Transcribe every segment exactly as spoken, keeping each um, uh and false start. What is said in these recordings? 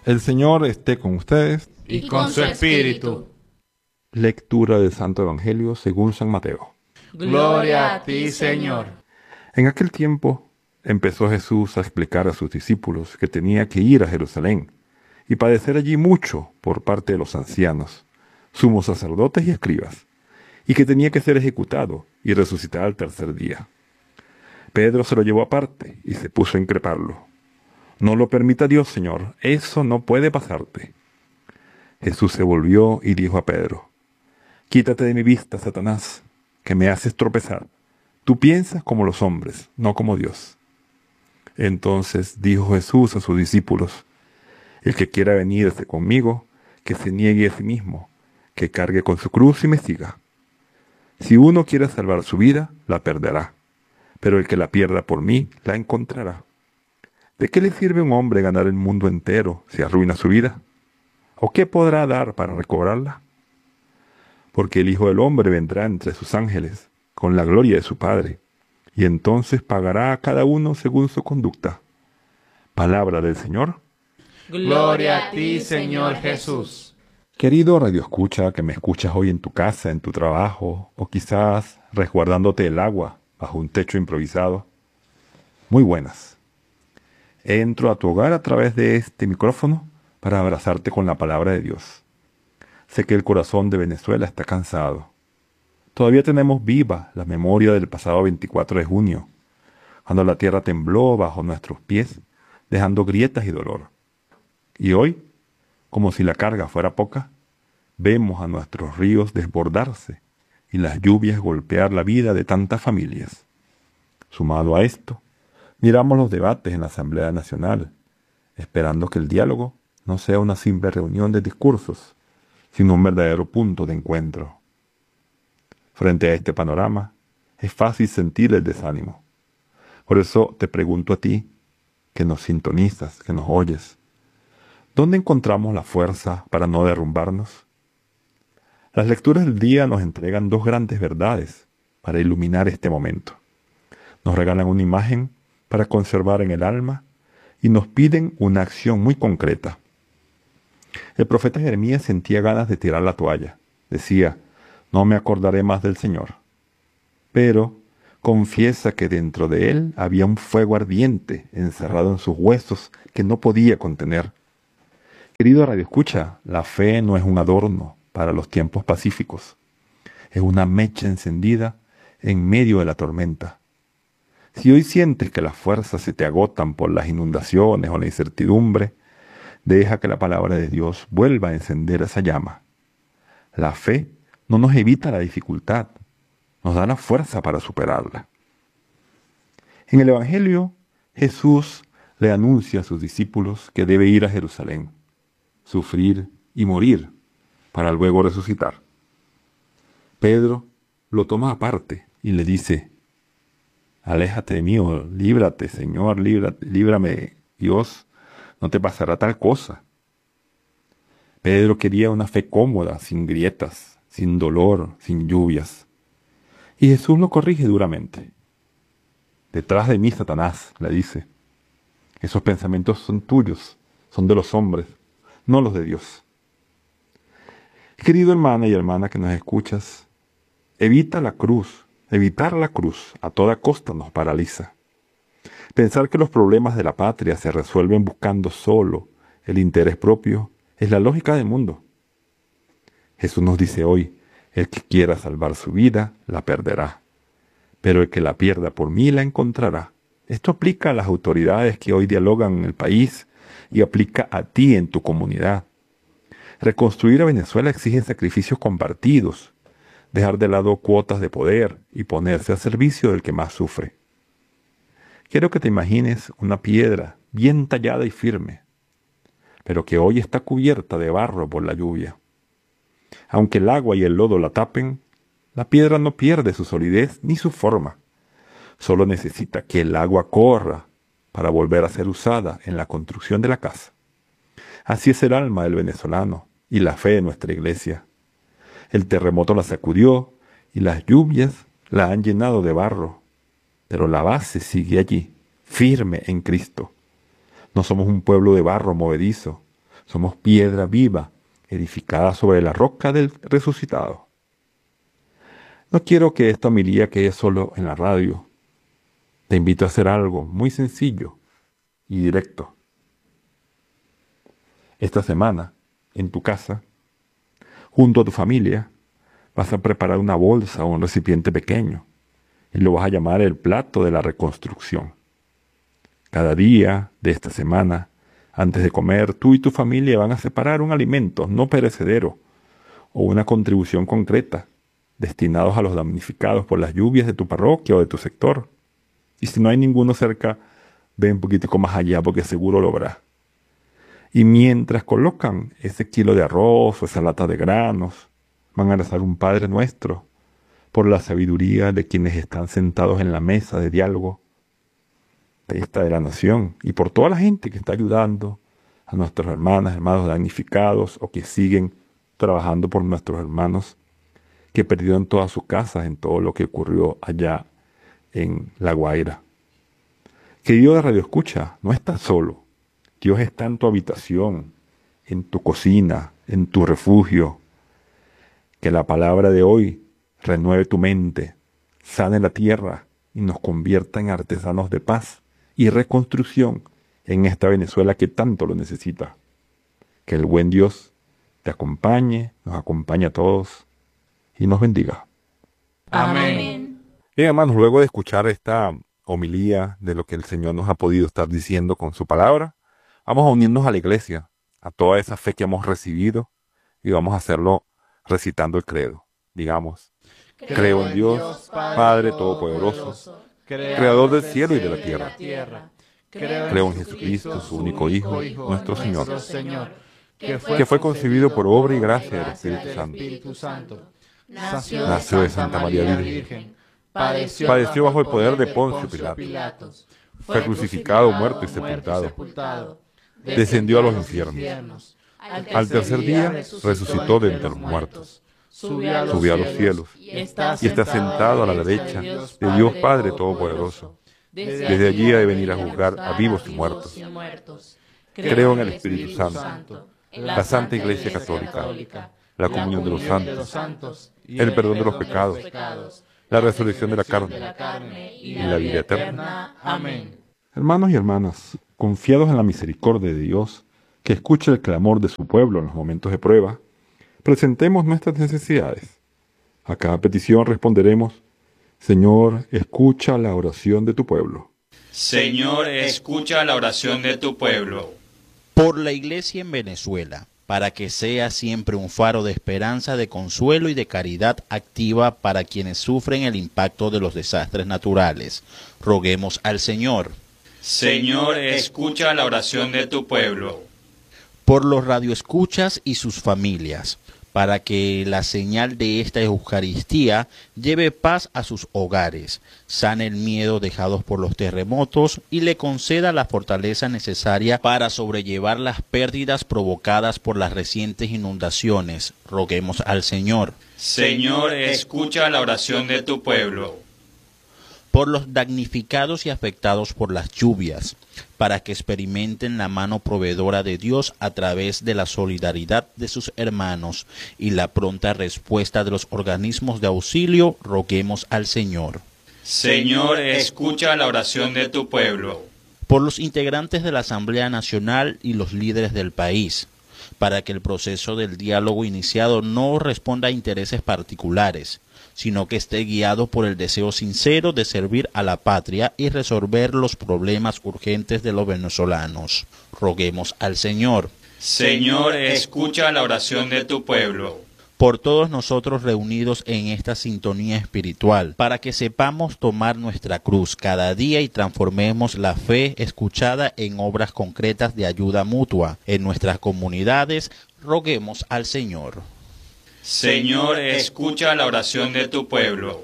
El Señor esté con ustedes. Y con su espíritu. Lectura del Santo Evangelio según San Mateo. Gloria a ti, Señor. En aquel tiempo empezó Jesús a explicar a sus discípulos que tenía que ir a Jerusalén y padecer allí mucho por parte de los ancianos, sumos sacerdotes y escribas, y que tenía que ser ejecutado y resucitar al tercer día. Pedro se lo llevó aparte y se puso a increparlo. No lo permita Dios, Señor, eso no puede pasarte. Jesús se volvió y dijo a Pedro: Quítate de mi vista, Satanás, que me haces tropezar. Tú piensas como los hombres, no como Dios. Entonces dijo Jesús a sus discípulos: El que quiera venirse conmigo, que se niegue a sí mismo, que cargue con su cruz y me siga. Si uno quiere salvar su vida, la perderá, pero el que la pierda por mí, la encontrará. ¿De qué le sirve a un hombre ganar el mundo entero si arruina su vida? ¿O qué podrá dar para recobrarla? Porque el Hijo del Hombre vendrá entre sus ángeles, con la gloria de su Padre, y entonces pagará a cada uno según su conducta. Palabra del Señor. Gloria a ti, Señor Jesús. Querido radioescucha que me escuchas hoy en tu casa, en tu trabajo, o quizás resguardándote el agua bajo un techo improvisado. Muy buenas. Entro a tu hogar a través de este micrófono para abrazarte con la palabra de Dios. Sé que el corazón de Venezuela está cansado. Todavía tenemos viva la memoria del pasado veinticuatro de junio, cuando la tierra tembló bajo nuestros pies, dejando grietas y dolor. Y hoy, como si la carga fuera poca, vemos a nuestros ríos desbordarse y las lluvias golpear la vida de tantas familias. Sumado a esto, miramos los debates en la Asamblea Nacional, esperando que el diálogo no sea una simple reunión de discursos, sino un verdadero punto de encuentro. Frente a este panorama, es fácil sentir el desánimo. Por eso te pregunto a ti, que nos sintonizas, que nos oyes, ¿dónde encontramos la fuerza para no derrumbarnos? Las lecturas del día nos entregan dos grandes verdades para iluminar este momento. Nos regalan una imagen para conservar en el alma y nos piden una acción muy concreta. El profeta Jeremías sentía ganas de tirar la toalla. Decía: no me acordaré más del Señor. Pero confiesa que dentro de él había un fuego ardiente encerrado en sus huesos que no podía contener. Querido radioescucha, la fe no es un adorno para los tiempos pacíficos. Es una mecha encendida en medio de la tormenta. Si hoy sientes que las fuerzas se te agotan por las inundaciones o la incertidumbre, deja que la palabra de Dios vuelva a encender esa llama. La fe no nos evita la dificultad, nos da la fuerza para superarla. En el Evangelio, Jesús le anuncia a sus discípulos que debe ir a Jerusalén, sufrir y morir, para luego resucitar. Pedro lo toma aparte y le dice: aléjate de mí, o líbrate, Señor, líbrate, líbrame, Dios, no te pasará tal cosa. Pedro quería una fe cómoda, sin grietas, sin dolor, sin lluvias. Y Jesús lo corrige duramente. Detrás de mí, Satanás, le dice. Esos pensamientos son tuyos, son de los hombres, no los de Dios. Querido hermano y hermana que nos escuchas, evita la cruz. Evitar la cruz a toda costa nos paraliza. Pensar que los problemas de la patria se resuelven buscando solo el interés propio es la lógica del mundo. Jesús nos dice hoy: el que quiera salvar su vida, la perderá. Pero el que la pierda por mí, la encontrará. Esto aplica a las autoridades que hoy dialogan en el país y aplica a ti en tu comunidad. Reconstruir a Venezuela exige sacrificios compartidos, dejar de lado cuotas de poder y ponerse al servicio del que más sufre. Quiero que te imagines una piedra bien tallada y firme, pero que hoy está cubierta de barro por la lluvia. Aunque el agua y el lodo la tapen, la piedra no pierde su solidez ni su forma. Solo necesita que el agua corra para volver a ser usada en la construcción de la casa. Así es el alma del venezolano y la fe de nuestra iglesia. El terremoto la sacudió y las lluvias la han llenado de barro, pero la base sigue allí, firme en Cristo. No somos un pueblo de barro movedizo, Somos piedra viva, edificada sobre la roca del resucitado. No quiero que esta homilía quede solo en la radio. Te invito a hacer algo muy sencillo y directo. Esta semana, en tu casa, junto a tu familia, vas a preparar una bolsa o un recipiente pequeño y lo vas a llamar el plato de la reconstrucción. Cada día de esta semana, antes de comer, tú y tu familia van a separar un alimento no perecedero o una contribución concreta destinados a los damnificados por las lluvias de tu parroquia o de tu sector. Y si no hay ninguno cerca, ve un poquitico más allá porque seguro lo habrá. Y mientras colocan ese kilo de arroz o esa lata de granos, van a rezar un Padre Nuestro por la sabiduría de quienes están sentados en la mesa de diálogo de esta de la nación y por toda la gente que está ayudando a nuestras hermanas, hermanos damnificados o que siguen trabajando por nuestros hermanos que perdieron todas sus casas en todo lo que ocurrió allá en La Guaira. Querido de Radio Escucha, no estás solo. Dios está en tu habitación, en tu cocina, en tu refugio. Que la palabra de hoy renueve tu mente, sane la tierra y nos convierta en artesanos de paz y reconstrucción en esta Venezuela que tanto lo necesita. Que el buen Dios te acompañe, nos acompañe a todos y nos bendiga. Amén. Bien, hermanos, luego de escuchar esta homilía de lo que el Señor nos ha podido estar diciendo con su palabra, vamos a unirnos a la iglesia, a toda esa fe que hemos recibido y vamos a hacerlo recitando el credo. Digamos, creo, creo en Dios, Dios Padre, Padre Todopoderoso, Creador del cielo y de la tierra. tierra. Creo, creo en Jesucristo, su único Hijo, Hijo nuestro Señor, nuestro Señor que, fue que fue concebido por obra y gracia del Espíritu Santo. Espíritu Santo. Nació, Nació de Santa María Virgen. Virgen. Padeció, Padeció bajo el poder de Poncio Pilato. Pilatos. Fue crucificado, muerto y sepultado. sepultado. Descendió a los infiernos. Al tercer día resucitó de entre los muertos. Subió a los, Subió a los cielos, cielos y está, y está sentado a la derecha de Dios, de Dios Padre Todopoderoso. Desde, Desde allí ha de venir a juzgar a vivos y muertos. Creo en el Espíritu Santo, la Santa Iglesia Católica, la comunión de los santos, el perdón de los pecados, la resurrección de la carne y la vida eterna. Amén. Hermanos y hermanas, confiados en la misericordia de Dios, que escucha el clamor de su pueblo en los momentos de prueba, presentemos nuestras necesidades. A cada petición responderemos: Señor, escucha la oración de tu pueblo. Señor, escucha la oración de tu pueblo. Por la Iglesia en Venezuela, para que sea siempre un faro de esperanza, de consuelo y de caridad activa para quienes sufren el impacto de los desastres naturales. Roguemos al Señor. Señor, escucha la oración de tu pueblo. Por los radioescuchas y sus familias, para que la señal de esta Eucaristía lleve paz a sus hogares, sane el miedo dejados por los terremotos y le conceda la fortaleza necesaria para sobrellevar las pérdidas provocadas por las recientes inundaciones. Roguemos al Señor. Señor, escucha la oración de tu pueblo. Por los damnificados y afectados por las lluvias, para que experimenten la mano proveedora de Dios a través de la solidaridad de sus hermanos y la pronta respuesta de los organismos de auxilio, roguemos al Señor. Señor, escucha la oración de tu pueblo. Por los integrantes de la Asamblea Nacional y los líderes del país, para que el proceso del diálogo iniciado no responda a intereses particulares, sino que esté guiado por el deseo sincero de servir a la patria y resolver los problemas urgentes de los venezolanos. Roguemos al Señor. Señor, escucha la oración de tu pueblo. Por todos nosotros reunidos en esta sintonía espiritual, para que sepamos tomar nuestra cruz cada día y transformemos la fe escuchada en obras concretas de ayuda mutua en nuestras comunidades, roguemos al Señor. Señor, escucha la oración de tu pueblo.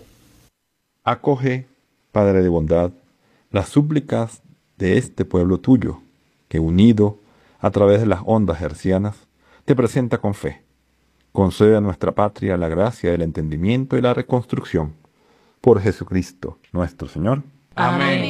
Acoge, Padre de bondad, las súplicas de este pueblo tuyo, que unido a través de las ondas hercianas, te presenta con fe. Concede a nuestra patria la gracia del entendimiento y la reconstrucción. Por Jesucristo, nuestro Señor. Amén.